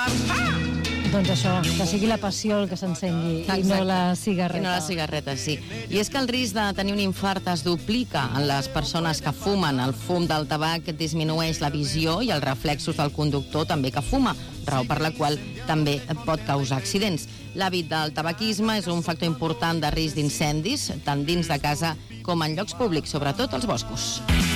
Doncs això, que sigui la passió el que s'encengui i no la cigarreta. I no la cigarreta, sí. I és que el risc de tenir un infart es duplica en les persones que fumen. El fum del tabac disminueix la visió i els reflexos del conductor també que fuma, raó per la qual també pot causar accidents. L'hàbit del tabaquisme és un factor important de risc d'incendis, tant dins de casa com en llocs públics, sobretot als boscos.